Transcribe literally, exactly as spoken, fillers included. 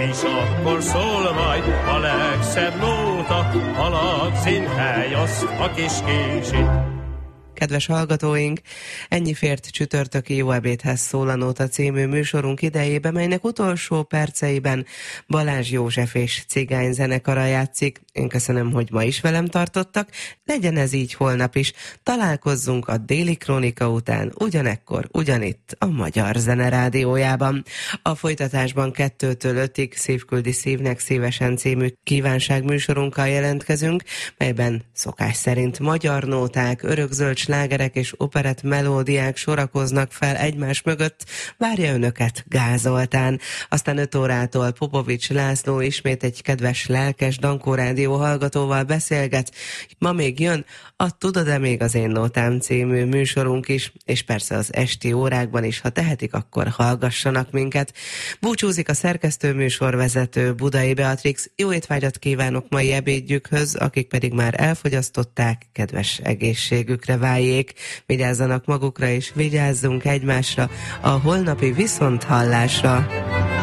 és akkor szól majd a legszebb nóta, halak színhely, az a kis kicsi. Kedves hallgatóink, ennyi fért csütörtöki Jó ebédhez szól a Nóta című műsorunk idejébe, melynek utolsó perceiben Balázs József és Cigány zenekara játszik. Én köszönöm, hogy ma is velem tartottak, legyen ez így holnap is. Találkozzunk a Déli Krónika után, ugyanekkor, ugyanitt a Magyar Zene Rádiójában. A folytatásban kettőtől ötig Szívküldi Szívnek szívesen című kívánságműsorunkkal jelentkezünk, melyben szokás szerint magyar nóták, örökzöld slágerek és operett melódiák sorakoznak fel egymás mögött, várja önöket Gál Zoltán. Aztán öt órától Popovics László ismét egy kedves, lelkes Dankó Rádió hallgatóval beszélget. Ma még jön a Tudod-e még az én nótám című műsorunk is, és persze az esti órákban is, ha tehetik, akkor hallgassanak minket. Búcsúzik a szerkesztő műsorvezető Budai Beatrix. Jó étvágyat kívánok mai ebédjükhöz, akik pedig már elfogyasztották, kedves egészségükre váljék, vigyázzanak magukra és vigyázzunk egymásra a holnapi viszonthallásra.